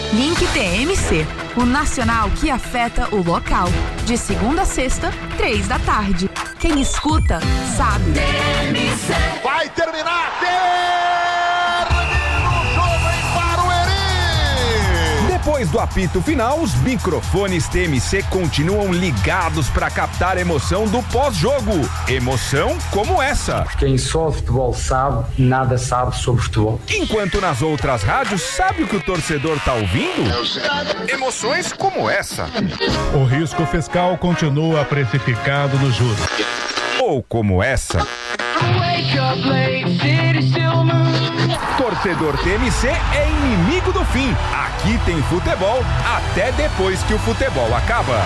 Link TMC, o nacional que afeta o local. De segunda a sexta, 3 da tarde. Quem escuta, sabe. TMC. Vai terminar! Termina o jogo em Barueri! Depois do apito final, os microfones TMC continuam ligados para captar a emoção do pós-jogo. Emoção como essa. Quem só futebol sabe, nada sabe sobre futebol. Enquanto nas outras rádios, sabe o que o torcedor tá ouvindo? Emoções como essa. O risco fiscal continua precificado nos juros. Ou como essa. Torcedor TMC é inimigo do fim. Aqui tem futebol até depois que o futebol acaba.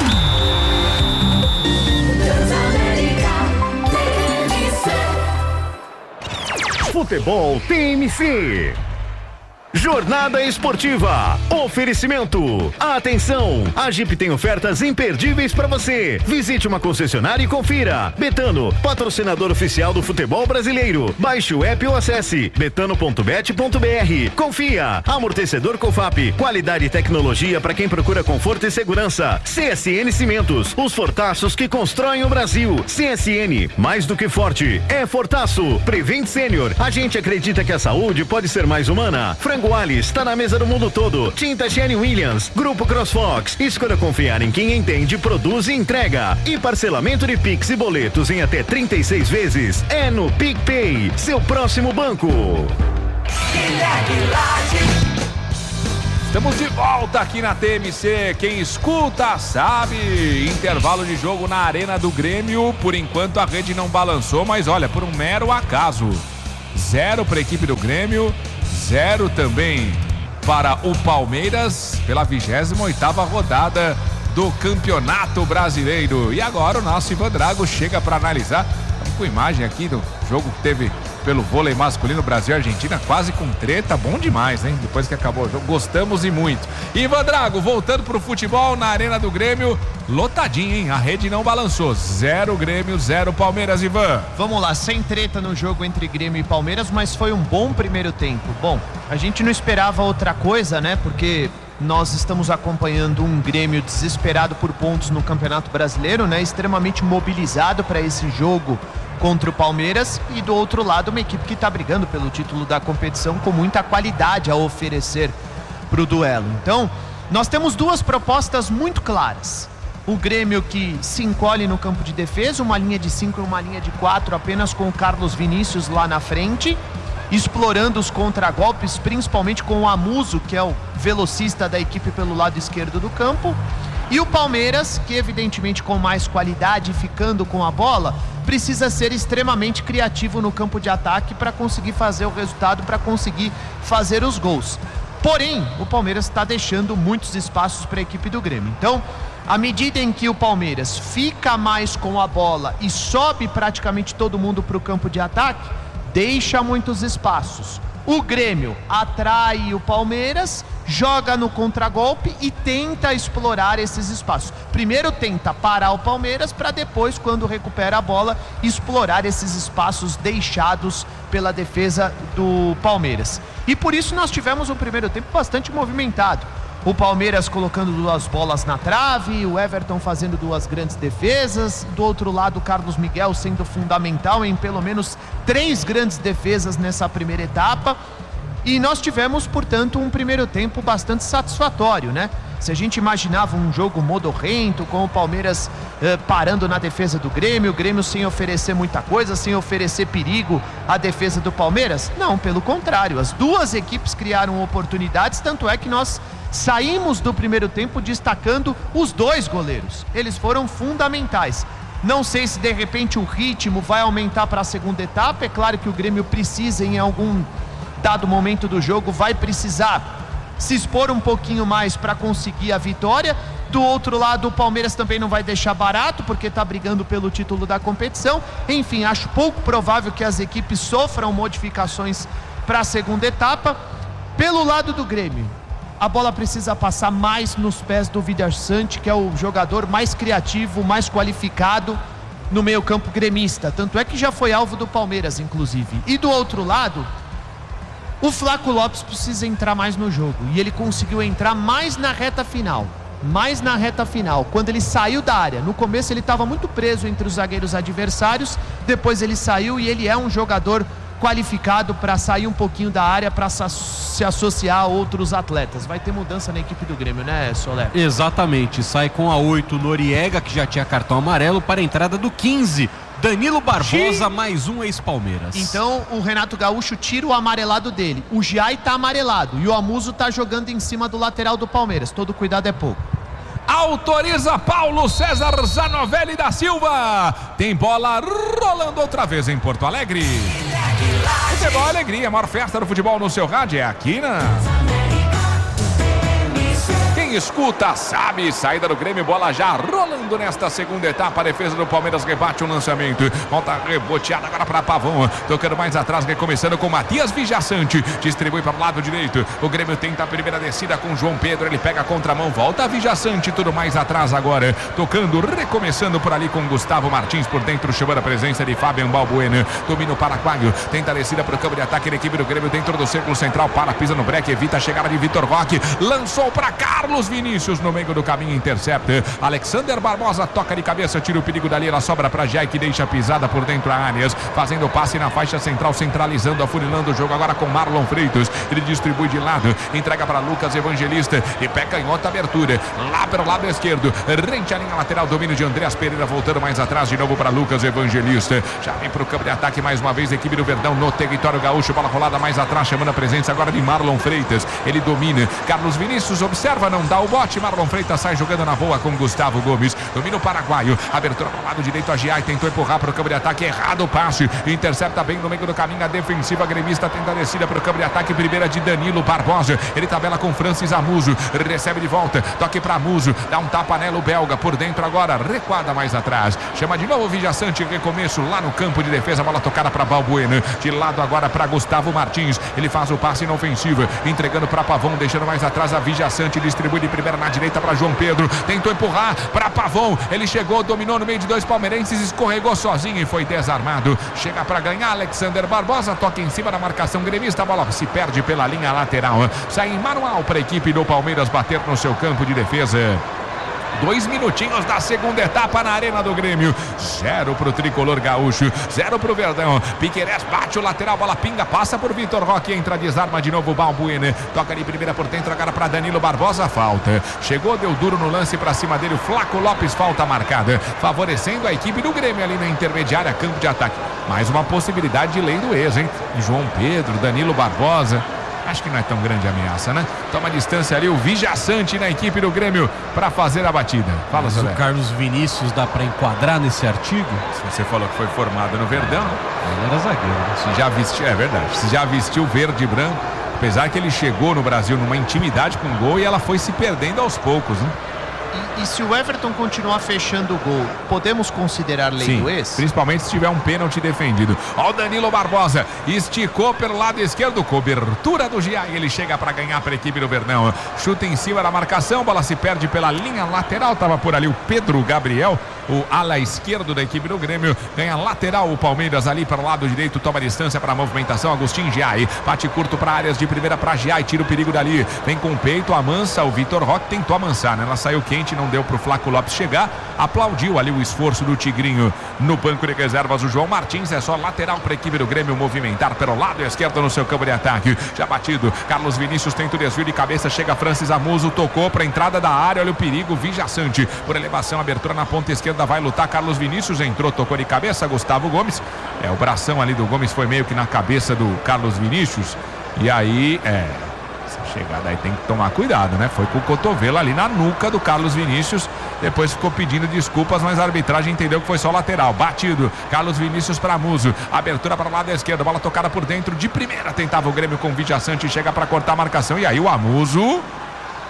Futebol TMC. Jornada esportiva. Oferecimento. Atenção! A Jeep tem ofertas imperdíveis para você. Visite uma concessionária e confira. Betano, patrocinador oficial do futebol brasileiro. Baixe o app ou acesse betano.bet.br. Confia. Amortecedor Cofap. Qualidade e tecnologia para quem procura conforto e segurança. CSN Cimentos. Os fortaços que constroem o Brasil. CSN, mais do que forte, é fortaço. Prevent Sênior. A gente acredita que a saúde pode ser mais humana. Frango Alice está na mesa do mundo todo. Tinta Shane Williams, Grupo CrossFox. Escolha confiar em quem entende, produz e entrega. E parcelamento de Pix e boletos em até 36 vezes. É no PicPay, seu próximo banco. Estamos de volta aqui na TMC. Quem escuta sabe. Intervalo de jogo na Arena do Grêmio. Por enquanto a rede não balançou, mas olha, por um mero acaso. 0 para a equipe do Grêmio. 0 também para o Palmeiras pela 28ª rodada do Campeonato Brasileiro. E agora o nosso Ivan Drago chega para analisar. Estamos com imagem aqui do jogo que teve pelo vôlei masculino Brasil e Argentina, quase com treta, bom demais, hein? Depois que acabou o jogo, gostamos e muito. Ivan Drago, voltando pro futebol na Arena do Grêmio, lotadinho, hein? A rede não balançou, 0 Grêmio, 0 Palmeiras, Ivan. Vamos lá, sem treta no jogo entre Grêmio e Palmeiras, mas foi um bom primeiro tempo. Bom, a gente não esperava outra coisa, né? Porque nós estamos acompanhando um Grêmio desesperado por pontos no Campeonato Brasileiro, né? Extremamente mobilizado para esse jogo contra o Palmeiras, e do outro lado uma equipe que está brigando pelo título da competição com muita qualidade a oferecer para o duelo. Então, nós temos duas propostas muito claras. O Grêmio que se encolhe no campo de defesa, uma linha de 5 e uma linha de 4, apenas com o Carlos Vinícius lá na frente, explorando os contragolpes, principalmente com o Amuso, que é o velocista da equipe pelo lado esquerdo do campo. E o Palmeiras, que evidentemente com mais qualidade, ficando com a bola, precisa ser extremamente criativo no campo de ataque para conseguir fazer o resultado, para conseguir fazer os gols. Porém, o Palmeiras está deixando muitos espaços para a equipe do Grêmio. Então, à medida em que o Palmeiras fica mais com a bola e sobe praticamente todo mundo para o campo de ataque, deixa muitos espaços. O Grêmio atrai o Palmeiras, joga no contragolpe e tenta explorar esses espaços. Primeiro tenta parar o Palmeiras para depois, quando recupera a bola, explorar esses espaços deixados pela defesa do Palmeiras. E por isso nós tivemos um primeiro tempo bastante movimentado. O Palmeiras colocando 2 bolas na trave, o Everton fazendo 2 grandes defesas, do outro lado o Carlos Miguel sendo fundamental em pelo menos 3 grandes defesas nessa primeira etapa. E nós tivemos, portanto, um primeiro tempo bastante satisfatório, né? Se a gente imaginava um jogo modorrento, com o Palmeiras parando na defesa do Grêmio, o Grêmio sem oferecer muita coisa, sem oferecer perigo à defesa do Palmeiras, não, pelo contrário, as duas equipes criaram oportunidades, tanto é que nós saímos do primeiro tempo destacando os 2 goleiros. Eles foram fundamentais. Não sei se de repente o ritmo vai aumentar para a segunda etapa. É claro que o Grêmio precisa, em algum dado momento do jogo, vai precisar se expor um pouquinho mais para conseguir a vitória. Do outro lado, o Palmeiras também não vai deixar barato, porque está brigando pelo título da competição. Enfim, acho pouco provável que as equipes sofram modificações para a segunda etapa. Pelo lado do Grêmio, a bola precisa passar mais nos pés do Villarsante, que é o jogador mais criativo, mais qualificado no meio-campo gremista. Tanto é que já foi alvo do Palmeiras, inclusive. E do outro lado, O Flaco Lopes precisa entrar mais no jogo, e ele conseguiu entrar mais na reta final. Quando ele saiu da área. No começo ele estava muito preso entre os zagueiros adversários, depois ele saiu e ele é um jogador qualificado para sair um pouquinho da área, para se associar a outros atletas. Vai ter mudança na equipe do Grêmio, né, Soler? Exatamente, sai com a 8 Noriega, que já tinha cartão amarelo, para a entrada do 15 Danilo Barbosa, mais um ex-Palmeiras. Então o Renato Gaúcho tira o amarelado dele. O Giai tá amarelado e o Amuso tá jogando em cima do lateral do Palmeiras. Todo cuidado é pouco. Autoriza Paulo César Zanovelli da Silva. Tem bola rolando outra vez em Porto Alegre. Futebol Alegria, a maior festa do futebol no seu rádio é aqui na... Quem escuta sabe, saída do Grêmio, bola já rolando nesta segunda etapa, a defesa do Palmeiras rebate o lançamento, volta reboteada agora para Pavão, tocando mais atrás, recomeçando com Matias Vijaçante, distribui para o lado direito, o Grêmio tenta a primeira descida com João Pedro, ele pega a contramão, volta a Vijaçante, tudo mais atrás agora, tocando, recomeçando por ali com Gustavo Martins por dentro, chamando a presença de Fabian Balbuena, domina o paraguaio, tenta a descida para o campo de ataque da equipe do Grêmio dentro do círculo central, para, pisa no breque, evita a chegada de Vitor Roque, lançou para Carlos Vinícius no meio do caminho, intercepta. Alexander Barbosa toca de cabeça, tira o perigo dali, ela sobra para Jai, que deixa a pisada por dentro a Arias, fazendo o passe na faixa central, centralizando, afunilando o jogo agora com Marlon Freitas. Ele distribui de lado, entrega para Lucas Evangelista e pé canhota, abertura lá pelo lado esquerdo, rente à linha lateral, domínio de Andreas Pereira, voltando mais atrás de novo para Lucas Evangelista. Já vem para o campo de ataque mais uma vez a equipe do Verdão no território gaúcho, bola rolada mais atrás, chamando a presença agora de Marlon Freitas. Ele domina, Carlos Vinícius observa, não dá o bote, Marlon Freitas sai jogando na boa com Gustavo Gomes, domina o paraguaio, abertura para o lado direito, a Giai tentou empurrar para o campo de ataque, errado o passe, intercepta bem no meio do caminho, a defensiva gremista tenta a descida para o campo de ataque, primeira de Danilo Barbosa, ele tabela com Francis Amuso, recebe de volta, toque para Amuso, dá um tapa nela o belga, por dentro agora, recuada mais atrás, chama de novo o Vijaçante, recomeço lá no campo de defesa, bola tocada para Balbuena, de lado agora para Gustavo Martins, ele faz o passe inofensivo, entregando para Pavão, deixando mais atrás a Vijaçante, distribui de primeira na direita para João Pedro, tentou empurrar para Pavão, ele chegou, dominou no meio de dois palmeirenses, escorregou sozinho e foi desarmado, chega para ganhar Alexander Barbosa, toca em cima da marcação gremista, a bola se perde pela linha lateral, sai em manual para a equipe do Palmeiras bater no seu campo de defesa. 2 minutinhos da segunda etapa na Arena do Grêmio. 0 pro tricolor gaúcho, 0 pro Verdão. Piquerez bate o lateral, bola pinga, passa por Vitor Roque, entra, desarma de novo o Balbuena. Toca de primeira por dentro, agora para Danilo Barbosa, falta. Chegou, deu duro no lance para cima dele, o Flaco Lopes, falta marcada, favorecendo a equipe do Grêmio ali na intermediária, campo de ataque. Mais uma possibilidade de lei do ex, hein? João Pedro, Danilo Barbosa. Acho que não é tão grande a ameaça, né? Toma distância ali o Vijaçante na equipe do Grêmio para fazer a batida. Fala, Mas o Carlos Vinícius dá para enquadrar nesse artigo? Se você falou que foi formado no Verdão, ele era zagueiro. Se já vestiu, é verdade. Se já vestiu verde e branco, apesar que ele chegou no Brasil numa intimidade com o gol e ela foi se perdendo aos poucos, né? E se o Everton continuar fechando o gol, podemos considerar lei do ex? Principalmente se tiver um pênalti defendido. Ó o Danilo Barbosa, esticou pelo lado esquerdo, cobertura do Giai, ele chega para ganhar para a equipe do Verdão. Chuta em cima da marcação, bola se perde pela linha lateral, tava por ali o Pedro Gabriel, o ala esquerdo da equipe do Grêmio, ganha lateral o Palmeiras ali para o lado direito, toma distância para a movimentação, Agostinho Giai, bate curto para áreas de primeira para Giai, tira o perigo dali, vem com o peito, amansa, o Vitor Roque tentou amansar, né? Ela saiu quente, não deu pro Flaco Lopes chegar, aplaudiu ali o esforço do Tigrinho no banco de reservas, o João Martins, é só lateral para a equipe do Grêmio movimentar pelo lado esquerdo no seu campo de ataque, já batido, Carlos Vinícius tenta o desvio de cabeça, chega Francis Amuso, tocou para a entrada da área, olha o perigo, Vijaçante, por elevação, abertura na ponta esquerda, vai lutar, Carlos Vinícius entrou, tocou de cabeça, Gustavo Gomes, o bração ali do Gomes foi meio que na cabeça do Carlos Vinícius, e aí, chegada aí tem que tomar cuidado, né? Foi com o cotovelo ali na nuca do Carlos Vinícius, depois ficou pedindo desculpas, mas a arbitragem entendeu que foi só lateral, batido, Carlos Vinícius para Muso, abertura para o lado esquerdo, bola tocada por dentro, de primeira tentava o Grêmio com o Vijaçante, chega para cortar a marcação, e aí o Amuso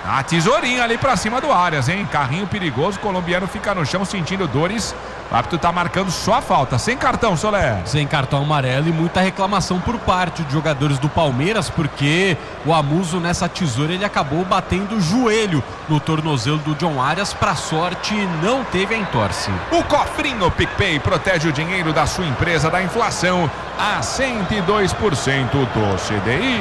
A tesourinha ali pra cima do Arias, hein? Carrinho perigoso, o colombiano fica no chão sentindo dores. O árbitro tá marcando só a falta, sem cartão, Solé. Sem cartão amarelo e muita reclamação por parte de jogadores do Palmeiras, porque o Amuso nessa tesoura ele acabou batendo o joelho no tornozelo do John Arias. Pra sorte, não teve a entorse. O cofrinho PicPay protege o dinheiro da sua empresa da inflação a 102% do CDI.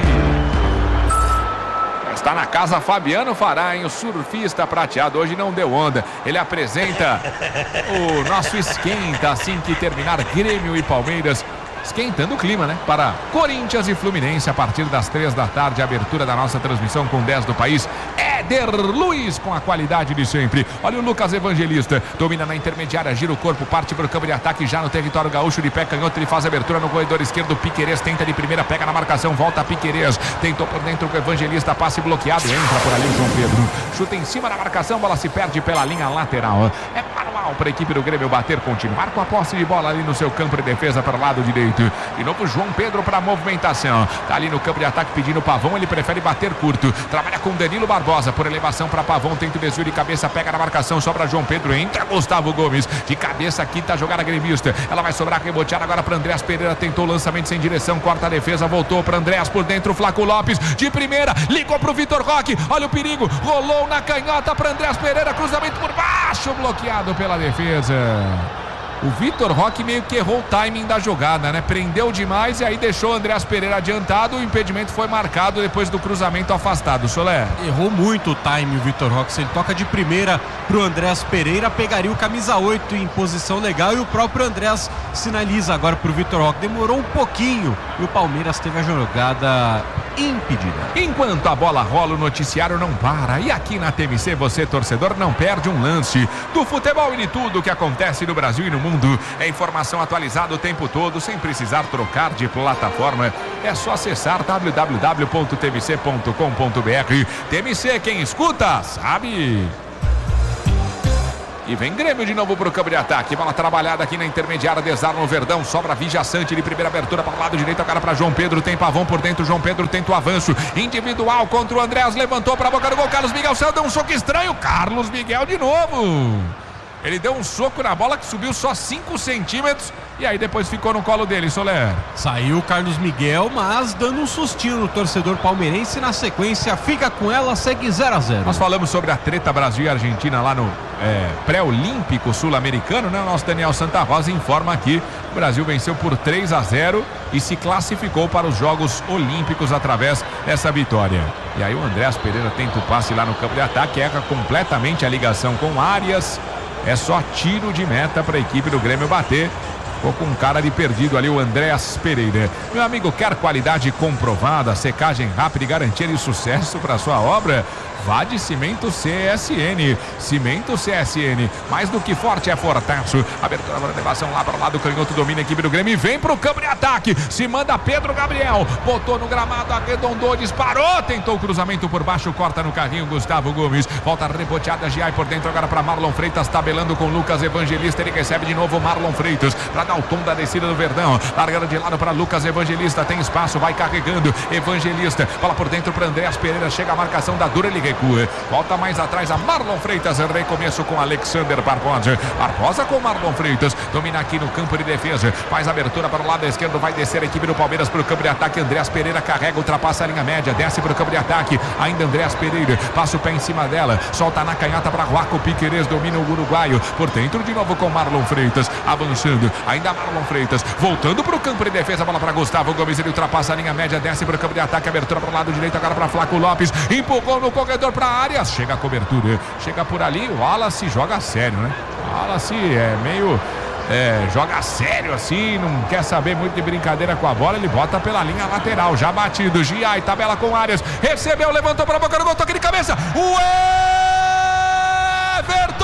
Está na casa Fabiano Fará, hein? O surfista prateado hoje não deu onda. Ele apresenta o nosso esquenta assim que terminar Grêmio e Palmeiras. Esquentando o clima, né? Para Corinthians e Fluminense a partir das 3 da tarde. Abertura da nossa transmissão com 10 do país. Éder Luiz com a qualidade de sempre. Olha o Lucas Evangelista. Domina na intermediária, gira o corpo, parte para o campo de ataque já no território gaúcho. De pé canhoto, ele faz a abertura no corredor esquerdo. Piquerez tenta de primeira, pega na marcação, volta a Piquerez. Tentou por dentro o Evangelista, passe bloqueado. Entra por ali o João Pedro. Chuta em cima da marcação, bola se perde pela linha lateral. É manual para a equipe do Grêmio bater, continuar com a posse de bola ali no seu campo de defesa para o lado direito. De novo João Pedro para a movimentação. Tá ali no campo de ataque pedindo Pavão. Ele prefere bater curto. Trabalha com Danilo Barbosa por elevação para Pavão. Tenta o desvio de cabeça. Pega na marcação. Sobra João Pedro. Entra Gustavo Gomes. De cabeça aqui tá a jogada gremista. Ela vai sobrar reboteada agora para Andréas Pereira. Tentou o lançamento sem direção. Corta a defesa. Voltou para Andréas por dentro. Flaco Lopes de primeira. Ligou para o Vitor Roque. Olha o perigo. Rolou na canhota para Andréas Pereira. Cruzamento por baixo. Bloqueado pela defesa. O Vitor Roque meio que errou o timing da jogada, né? Prendeu demais e aí deixou o Andréas Pereira adiantado. O impedimento foi marcado depois do cruzamento afastado. Solé. Errou muito o timing o Vitor Roque. Se ele toca de primeira pro Andréas Pereira, pegaria o camisa 8 em posição legal e o próprio Andréas sinaliza agora pro Vitor Roque. Demorou um pouquinho e o Palmeiras teve a jogada impedida. Enquanto a bola rola, o noticiário não para. E aqui na TMC, você, torcedor, não perde um lance do futebol e de tudo que acontece no Brasil e no mundo. É informação atualizada o tempo todo, sem precisar trocar de plataforma. É só acessar www.tmc.com.br. TMC, quem escuta, sabe. E vem Grêmio de novo para o campo de ataque. Bola trabalhada aqui na intermediária. Desarma o Verdão. Sobra Vijaçante de primeira abertura para o lado direito. Agora para João Pedro. Tem Pavão por dentro. João Pedro tenta o avanço individual contra o Andréas. Levantou para a boca do gol. Carlos Miguel saiu. Deu um soco estranho. Carlos Miguel de novo. Ele deu um soco na bola que subiu só 5 centímetros e aí depois ficou no colo dele, Soler. Saiu o Carlos Miguel, mas dando um sustinho no torcedor palmeirense. Na sequência, fica com ela, segue 0-0. Nós falamos sobre a treta Brasil e Argentina lá no pré-olímpico sul-americano, né? O nosso Daniel Santa Rosa informa aqui: o Brasil venceu por 3-0 e se classificou para os Jogos Olímpicos através dessa vitória. E aí o Andréas Pereira tenta o passe lá no campo de ataque, erra completamente a ligação com Arias. É só tiro de meta para a equipe do Grêmio bater. Ficou com um cara de perdido ali, o Andréas Pereira. Meu amigo, quer qualidade comprovada, secagem rápida e garantia de sucesso para sua obra? Vá de Cimento CSN. Cimento CSN, mais do que forte, é fortaço. Abertura para elevação lá para o lado, canhoto domina a equipe do Grêmio e vem para o campo de ataque. Se manda Pedro Gabriel, botou no gramado, arredondou, disparou, tentou o cruzamento por baixo, corta no carrinho Gustavo Gomes. Volta reboteada, Giai por dentro agora para Marlon Freitas, tabelando com Lucas Evangelista. Ele recebe de novo Marlon Freitas para dar o tom da descida do Verdão. Largando de lado para Lucas Evangelista, tem espaço, vai carregando. Evangelista, bola por dentro para Andréas Pereira, chega a marcação da Dura, ele recua. Volta mais atrás a Marlon Freitas, recomeço com Alexander Barbosa. Barbosa com Marlon Freitas, domina aqui no campo de defesa, faz abertura para o lado esquerdo, vai descer a equipe do Palmeiras para o campo de ataque. Andréas Pereira carrega, ultrapassa a linha média, desce para o campo de ataque, ainda Andréas Pereira, passa o pé em cima dela, solta na canhota para Juaco Piquerez, domina o uruguaio, por dentro de novo com Marlon Freitas, avançando, ainda Marlon Freitas, voltando para o campo de defesa, bola para Gustavo Gomes, ele ultrapassa a linha média, desce para o campo de ataque, abertura para o lado direito, agora para Flaco Lopes, empurrou no corredor para Arias, chega a cobertura, chega por ali, o Wallace joga sério, né? O Wallace é meio... joga sério assim, não quer saber muito de brincadeira com a bola, ele bota pela linha lateral, já batido, Giai, tabela com Arias, recebeu, levantou para a boca do gol, toque de cabeça, o Everton!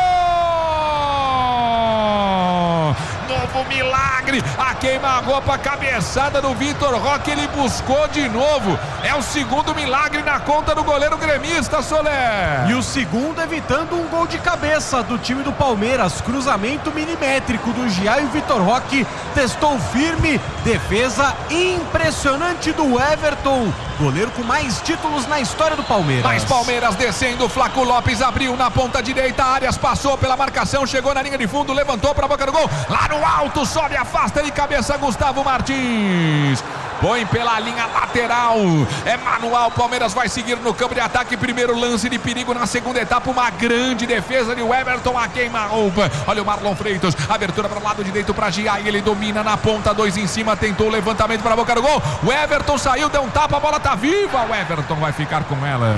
Novo milagre, a queima-roupa, cabeçada do Vitor Roque, ele buscou de novo, é o segundo milagre na conta do goleiro gremista, Soler. E o segundo evitando um gol de cabeça do time do Palmeiras, cruzamento milimétrico do Giai, o Vitor Roque testou firme, defesa impressionante do Everton, goleiro com mais títulos na história do Palmeiras. Mais Palmeiras descendo, Flaco Lopes abriu na ponta direita, Arias passou pela marcação, chegou na linha de fundo, levantou para a boca do gol, lá no alto, sobe, afasta de cabeça Gustavo Martins. Põe pela linha lateral, é manual, Palmeiras vai seguir no campo de ataque, primeiro lance de perigo na segunda etapa, uma grande defesa de Everton a queima-roupa, olha o Marlon Freitas, abertura para o lado direito para Giai, ele domina na ponta, 2 em cima, tentou o levantamento para a boca do gol, o Everton saiu, deu um tapa, a bola tá viva, o Everton vai ficar com ela.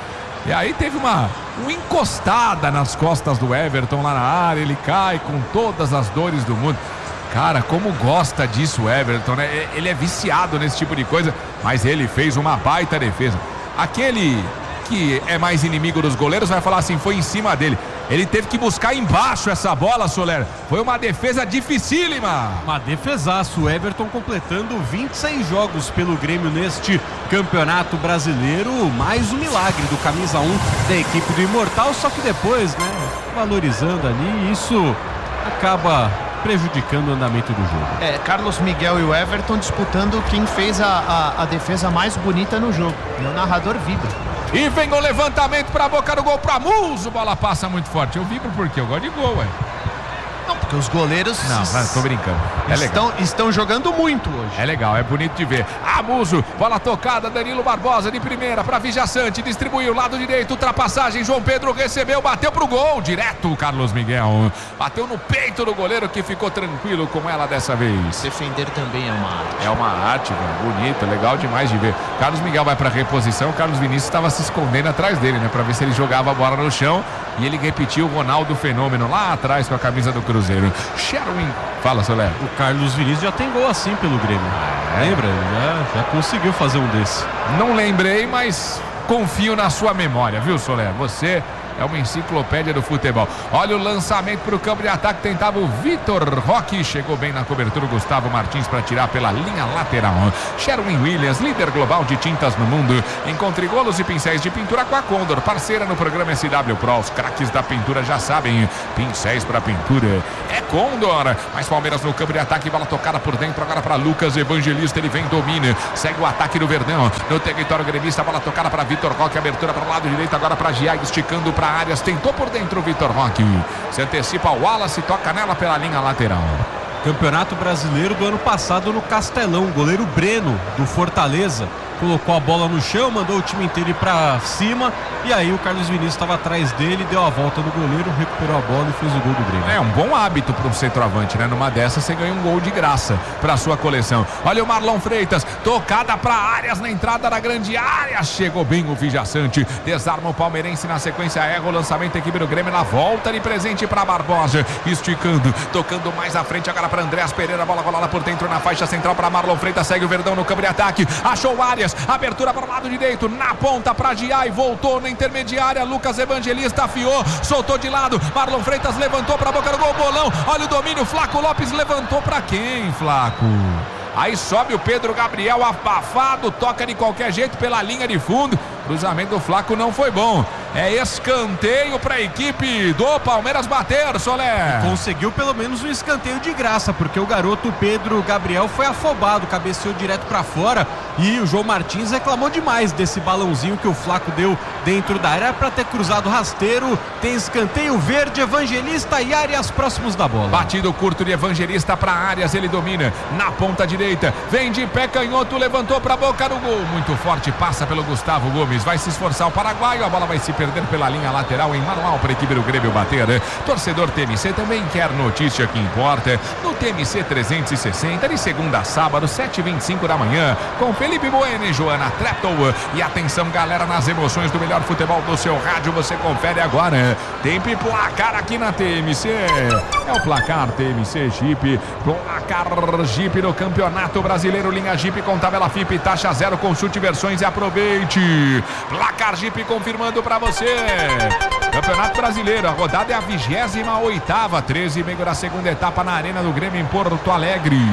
E aí teve uma encostada nas costas do Everton lá na área, ele cai com todas as dores do mundo. Cara, como gosta disso o Everton, né? Ele é viciado nesse tipo de coisa, mas ele fez uma baita defesa. Aquele que é mais inimigo dos goleiros vai falar assim, foi em cima dele. Ele teve que buscar embaixo essa bola, Soler. Foi uma defesa dificílima. Uma defesaço. O Everton completando 26 jogos pelo Grêmio neste Campeonato Brasileiro. Mais um milagre do camisa 1 da equipe do Imortal. Só que depois, né, valorizando ali, isso acaba prejudicando o andamento do jogo. Carlos Miguel e o Everton disputando quem fez a defesa mais bonita no jogo. E o narrador vibra. E vem o levantamento para a boca do gol para Muso. Bola passa muito forte. Eu vibro porque eu gosto de gol, ué. Não, porque os goleiros... Não, tô brincando. Estão jogando muito hoje. É legal, é bonito de ver. Muso, bola tocada, Danilo Barbosa de primeira para Vijaçante, distribuiu, lado direito, ultrapassagem, João Pedro recebeu, bateu pro gol, direto Carlos Miguel. Bateu no peito do goleiro que ficou tranquilo com ela dessa vez. Defender também é uma arte. É uma arte, velho, bonito, legal demais de ver. Carlos Miguel vai pra reposição, Carlos Vinícius estava se escondendo atrás dele, né, pra ver se ele jogava a bola no chão, e ele repetiu o Ronaldo Fenômeno lá atrás com a camisa do Cruzeiro. Sherwin, fala, Soler. O Carlos Vinícius já tem gol assim pelo Grêmio. Lembra? Já conseguiu fazer um desse. Não lembrei, mas confio na sua memória, viu, Soler? Você é uma enciclopédia do futebol. Olha o lançamento para o campo de ataque, tentava o Vitor Roque, chegou bem na cobertura o Gustavo Martins para tirar pela linha lateral. Sherwin Williams, líder global de tintas no mundo. Encontre golos e pincéis de pintura com a Condor, parceira no programa SW Pro. Os craques da pintura já sabem, pincéis para pintura é Condor. Mais Palmeiras no campo de ataque, bola tocada por dentro agora para Lucas Evangelista, ele vem, domina, segue o ataque do Verdão no território gremista, bola tocada para Vitor Roque, abertura para o lado direito agora para Giai, esticando para Arias, tentou por dentro o Vitor Roque, se antecipa o Wallace, toca nela pela linha lateral. Campeonato Brasileiro do ano passado no Castelão, goleiro Breno do Fortaleza colocou a bola no chão, mandou o time inteiro ir pra cima, e aí o Carlos Vinícius estava atrás dele, deu a volta no goleiro, recuperou a bola e fez o gol do Grêmio. É um bom hábito para um centroavante, né? Numa dessas você ganha um gol de graça para sua coleção. Olha o Marlon Freitas, tocada para Arias na entrada da grande área, chegou bem o Vijaçante, desarma o palmeirense, na sequência erra o lançamento, equipe do Grêmio na volta de presente para Barbosa, esticando, tocando mais à frente agora para Andréas Pereira, bola rolada por dentro na faixa central para Marlon Freitas, segue o Verdão no campo de ataque, achou Arias, abertura para o lado direito, na ponta para Giai, voltou na intermediária, Lucas Evangelista afiou, soltou de lado, Marlon Freitas levantou para a boca do gol, bolão, olha o domínio, Flaco Lopes levantou para quem, Flaco? Aí sobe o Pedro Gabriel abafado, toca de qualquer jeito pela linha de fundo, cruzamento do Flaco não foi bom, é escanteio para a equipe do Palmeiras bater, Soler. Conseguiu pelo menos um escanteio de graça, porque o garoto Pedro Gabriel foi afobado, cabeceou direto para fora, e o João Martins reclamou demais desse balãozinho que o Flaco deu dentro da área para ter cruzado rasteiro. Tem escanteio verde, Evangelista e Arias próximos da bola. Batido curto de Evangelista para Arias, ele domina na ponta direita, vem de pé canhoto, levantou para a boca do gol, muito forte, passa pelo Gustavo Gomes, vai se esforçar o paraguaio, a bola vai se perder pela linha lateral em manual para a equipe do Grêmio bater. Torcedor TMC também quer notícia que importa no TMC 360, de segunda a sábado, 7h25 da manhã, com Felipe Bueno e Joana Treptow. E atenção, galera, nas emoções do melhor futebol do seu rádio, você confere agora. Tempo e placar aqui na TMC. É o placar TMC Jeep, placar Jeep no Campeonato Brasileiro, linha Jeep com tabela FIP, taxa zero, consulte versões e aproveite. Placar Jeep confirmando para você. Campeonato Brasileiro, a rodada é a 28ª, 13h30 da segunda etapa na Arena do Grêmio em Porto Alegre.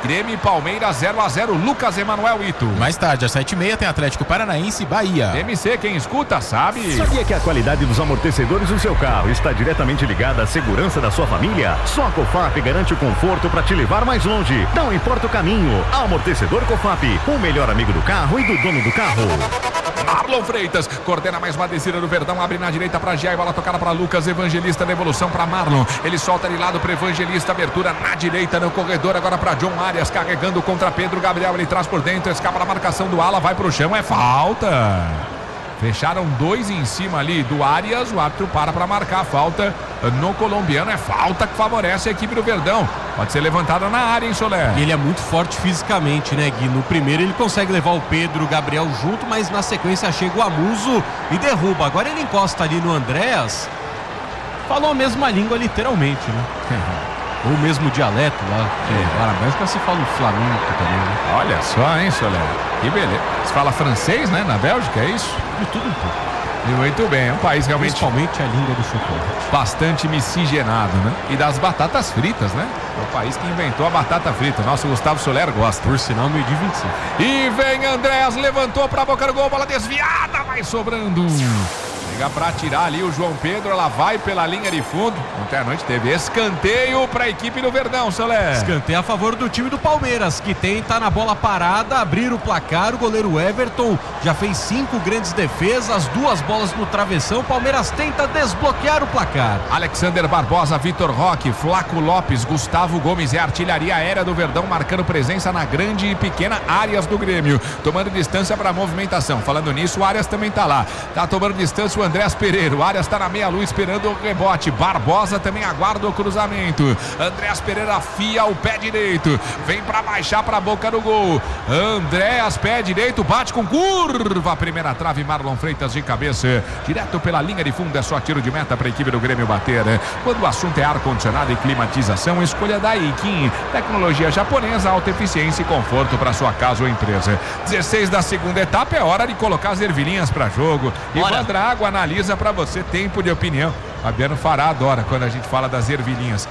Grêmio e Palmeiras 0-0. Lucas Emanuel Ito. Mais tarde, às 7h30, tem Atlético Paranaense e Bahia. TMC, quem escuta sabe. Sabia que a qualidade dos amortecedores do seu carro está diretamente ligada à segurança da sua família? Só a Cofap garante o conforto para te levar mais longe. Não importa o caminho. Amortecedor Cofap, o melhor amigo do carro e do dono do carro. Marlon Freitas coordena mais uma descida do Verdão, abre na direita para Gia, bola tocada para Lucas Evangelista, devolução para Marlon, ele solta de lado para Evangelista, abertura na direita no corredor, agora para John Arias, carregando contra Pedro Gabriel, ele traz por dentro, escapa da marcação do ala, vai pro chão, é falta. Fecharam 2 em cima ali do Arias, o árbitro para marcar a falta no colombiano, é falta que favorece a equipe do Verdão. Pode ser levantada na área, hein, Soler? E ele é muito forte fisicamente, né, Gui? No primeiro ele consegue levar o Pedro, o Gabriel junto, mas na sequência chega o Amuso e derruba. Agora ele encosta ali no Andréas, falou a mesma língua literalmente, né? Ou o mesmo dialeto lá, que lá na Bélgica se fala o flamenco também, né? Olha só, hein, Soler? Que beleza. Se fala francês, né, na Bélgica, é isso? De tudo um pouco. E muito bem, é um país realmente... Principalmente a língua do chocolate. Bastante miscigenado, né? E das batatas fritas, né? É o país que inventou a batata frita. Nosso Gustavo Soler gosta. Por sinal, meio de 25. E vem Andréas, levantou pra boca do gol, bola desviada, vai sobrando. Chega pra tirar ali o João Pedro, ela vai pela linha de fundo. Ontem à noite teve escanteio pra equipe do Verdão, Soler. Escanteio a favor do time do Palmeiras, que tenta na bola parada abrir o placar. O goleiro Everton já fez 5 grandes defesas, 2 bolas no travessão. O Palmeiras tenta desbloquear o placar. Alexander Barbosa, Vitor Roque, Flaco Lopes, Gustavo Gomes, é a artilharia aérea do Verdão, marcando presença na grande e pequena áreas do Grêmio, tomando distância para a movimentação. Falando nisso, o Arias também tá lá, tá tomando distância o Andrés Pereira, o Arias tá na meia-lua esperando o rebote, Barbosa também aguarda o cruzamento, Andrés Pereira afia o pé direito, vem para baixar para a boca do gol, Andrés, pé direito, bate com curva, primeira trave, Marlon Freitas de cabeça, direto pela linha de fundo, é só tiro de meta para a equipe do Grêmio bater. Quando o assunto é ar-condicionado e climatização, escolha da Daikin, tecnologia japonesa, alta eficiência e conforto para sua casa ou empresa. 16 da segunda etapa, é hora de colocar as ervilhinhas para jogo. Ivan Drago analisa para você, tempo de opinião. Fabiano Fará adora quando a gente fala das ervilhinhas.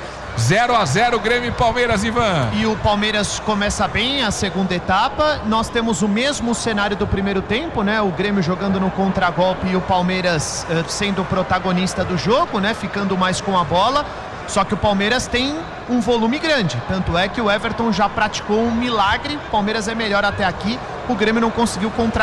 0-0 Grêmio e Palmeiras, Ivan. E o Palmeiras começa bem a segunda etapa. Nós temos o mesmo cenário do primeiro tempo, né? O Grêmio jogando no contragolpe e o Palmeiras sendo o protagonista do jogo, né? Ficando mais com a bola. Só que o Palmeiras tem um volume grande. Tanto é que o Everton já praticou um milagre. O Palmeiras é melhor até aqui. O Grêmio não conseguiu contra